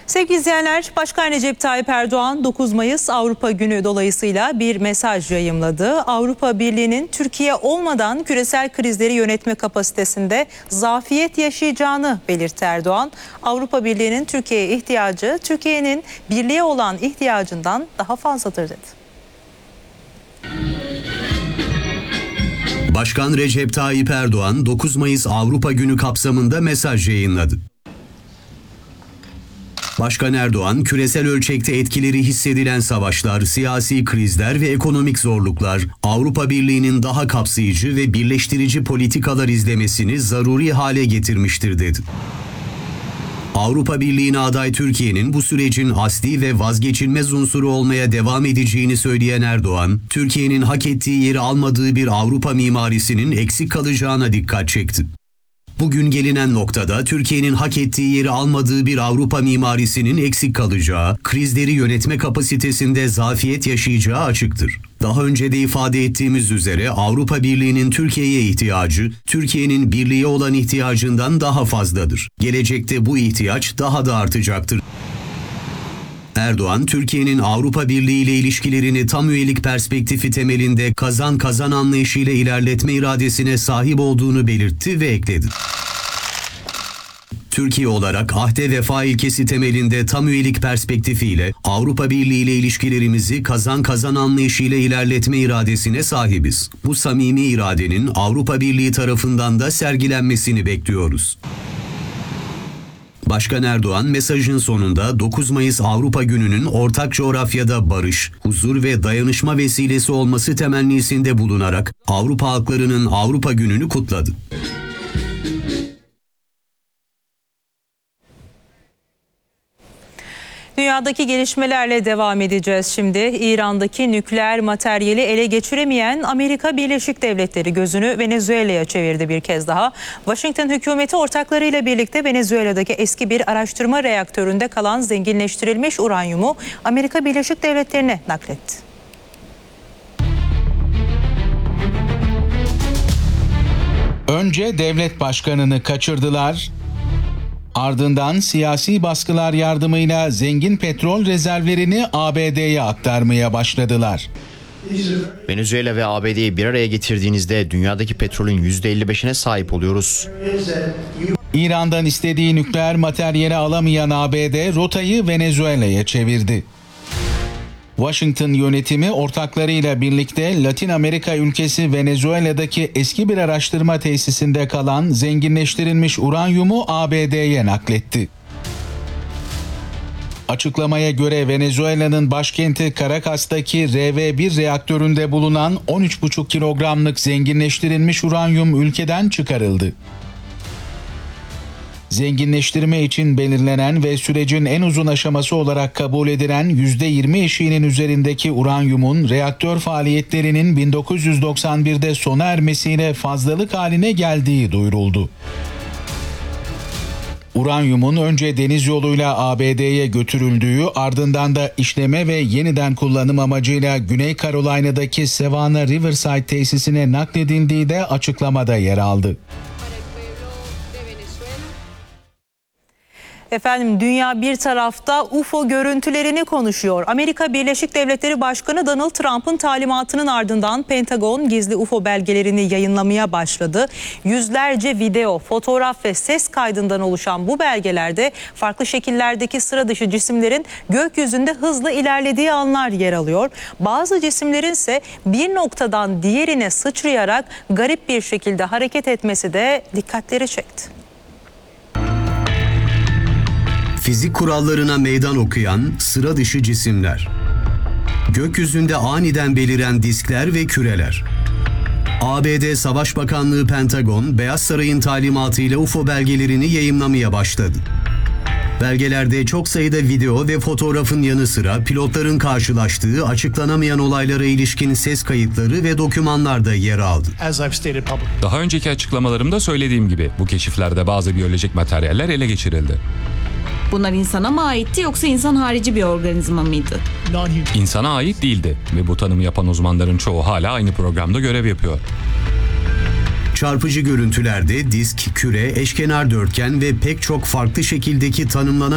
Sevgili izleyenler, Başkan Recep Tayyip Erdoğan 9 Mayıs Avrupa Günü dolayısıyla bir mesaj yayımladı. Avrupa Birliği'nin Türkiye olmadan küresel krizleri yönetme kapasitesinde zafiyet yaşayacağını belirtti Erdoğan. Avrupa Birliği'nin Türkiye'ye ihtiyacı, Türkiye'nin birliğe olan ihtiyacından daha fazladır dedi. Başkan Recep Tayyip Erdoğan 9 Mayıs Avrupa Günü kapsamında mesaj yayınladı. Başkan Erdoğan, küresel ölçekte etkileri hissedilen savaşlar, siyasi krizler ve ekonomik zorluklar, Avrupa Birliği'nin daha kapsayıcı ve birleştirici politikalar izlemesini zaruri hale getirmiştir dedi. Avrupa Birliği'ne aday Türkiye'nin bu sürecin asli ve vazgeçilmez unsuru olmaya devam edeceğini söyleyen Erdoğan, Türkiye'nin hak ettiği yeri almadığı bir Avrupa mimarisinin eksik kalacağına dikkat çekti. Bugün gelinen noktada Türkiye'nin hak ettiği yeri almadığı bir Avrupa mimarisinin eksik kalacağı, krizleri yönetme kapasitesinde zafiyet yaşayacağı açıktır. Daha önce de ifade ettiğimiz üzere Avrupa Birliği'nin Türkiye'ye ihtiyacı, Türkiye'nin birliğe olan ihtiyacından daha fazladır. Gelecekte bu ihtiyaç daha da artacaktır. Erdoğan, Türkiye'nin Avrupa Birliği ile ilişkilerini tam üyelik perspektifi temelinde kazan-kazan anlayışıyla ilerletme iradesine sahip olduğunu belirtti ve ekledi. Türkiye olarak ahde vefa ilkesi temelinde tam üyelik perspektifiyle Avrupa Birliği ile ilişkilerimizi kazan-kazan anlayışıyla ilerletme iradesine sahibiz. Bu samimi iradenin Avrupa Birliği tarafından da sergilenmesini bekliyoruz. Başkan Erdoğan mesajın sonunda 9 Mayıs Avrupa Günü'nün ortak coğrafyada barış, huzur ve dayanışma vesilesi olması temennisinde bulunarak Avrupa halklarının Avrupa Günü'nü kutladı. Dünyadaki gelişmelerle devam edeceğiz şimdi. İran'daki nükleer materyali ele geçiremeyen Amerika Birleşik Devletleri gözünü Venezuela'ya çevirdi bir kez daha. Washington hükümeti ortaklarıyla birlikte Venezuela'daki eski bir araştırma reaktöründe kalan zenginleştirilmiş uranyumu Amerika Birleşik Devletleri'ne nakletti. Önce devlet başkanını kaçırdılar. Ardından siyasi baskılar yardımıyla zengin petrol rezervlerini ABD'ye aktarmaya başladılar. Venezuela ve ABD'yi bir araya getirdiğinizde dünyadaki petrolün %55'ine sahip oluyoruz. İran'dan istediği nükleer materyali alamayan ABD rotayı Venezuela'ya çevirdi. Washington yönetimi ortaklarıyla birlikte Latin Amerika ülkesi Venezuela'daki eski bir araştırma tesisinde kalan zenginleştirilmiş uranyumu ABD'ye nakletti. Açıklamaya göre Venezuela'nın başkenti Caracas'taki RV1 reaktöründe bulunan 13,5 kilogramlık zenginleştirilmiş uranyum ülkeden çıkarıldı. Zenginleştirme için belirlenen ve sürecin en uzun aşaması olarak kabul edilen %20 eşiğinin üzerindeki uranyumun reaktör faaliyetlerinin 1991'de sona ermesiyle fazlalık haline geldiği duyuruldu. Uranyumun önce deniz yoluyla ABD'ye götürüldüğü, ardından da işleme ve yeniden kullanım amacıyla Güney Carolina'daki Savannah Riverside tesisine nakledildiği de açıklamada yer aldı. Efendim, dünya bir tarafta UFO görüntülerini konuşuyor. Amerika Birleşik Devletleri Başkanı Donald Trump'ın talimatının ardından Pentagon gizli UFO belgelerini yayınlamaya başladı. Yüzlerce video, fotoğraf ve ses kaydından oluşan bu belgelerde farklı şekillerdeki sıra dışı cisimlerin gökyüzünde hızlı ilerlediği anlar yer alıyor. Bazı cisimlerin ise bir noktadan diğerine sıçrayarak garip bir şekilde hareket etmesi de dikkatleri çekti. Fizik kurallarına meydan okuyan sıra dışı cisimler. Gökyüzünde aniden beliren diskler ve küreler. ABD Savaş Bakanlığı Pentagon, Beyaz Saray'ın talimatıyla UFO belgelerini yayımlamaya başladı. Belgelerde çok sayıda video ve fotoğrafın yanı sıra pilotların karşılaştığı açıklanamayan olaylara ilişkin ses kayıtları ve dokümanlar da yer aldı. Daha önceki açıklamalarımda söylediğim gibi bu keşiflerde bazı biyolojik materyaller ele geçirildi. Bunlar insana mı aitti yoksa insan harici bir organizma mıydı? İnsana ait değildi ve bu tanımı yapan uzmanların çoğu hala aynı programda görev yapıyor. Çarpıcı görüntülerde disk, küre, eşkenar dörtgen ve pek çok farklı şekildeki tanımlanan